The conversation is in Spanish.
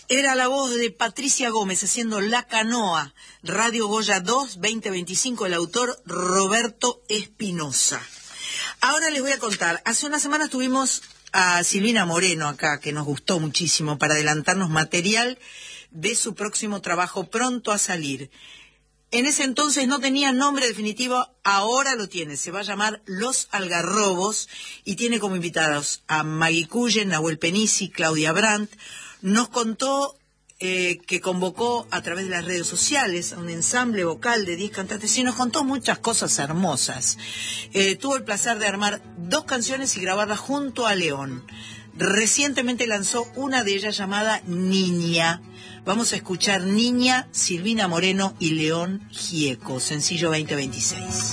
Era la voz de Patricia Gómez haciendo La Canoa, Radio Goya 2, 2025, el autor Roberto Espinosa. Ahora les voy a contar, hace una semana tuvimos a Silvina Moreno acá, que nos gustó muchísimo, para adelantarnos material de su próximo trabajo pronto a salir. En ese entonces no tenía nombre definitivo, ahora lo tiene, se va a llamar Los Algarrobos y tiene como invitados a Maggie Cullen, Nahuel Penisi, Claudia Brandt. Nos contó que convocó a través de las redes sociales a un ensamble vocal de 10 cantantes y nos contó muchas cosas hermosas. Tuvo el placer de armar 2 canciones y grabarlas junto a León. Recientemente lanzó una de ellas llamada Niña. Vamos a escuchar Niña, Silvina Moreno y León Gieco, sencillo 2026.